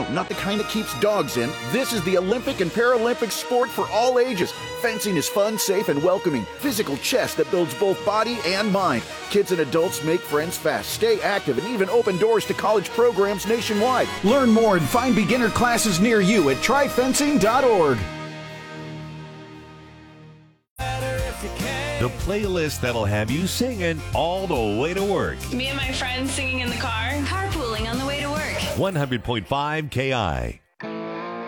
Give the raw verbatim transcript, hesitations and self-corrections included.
not the kind that keeps dogs in. This is the Olympic and Paralympic sport for all ages. Fencing is fun, safe, and welcoming. Physical chess that builds both body and mind. Kids and adults make friends fast, stay active, and even open doors to college programs nationwide. Learn more and find beginner classes near you at try fencing dot org. The playlist that'll have you singing all the way to work. Me and my friends singing in the car. Carpooling on the way to work. one hundred point five K I.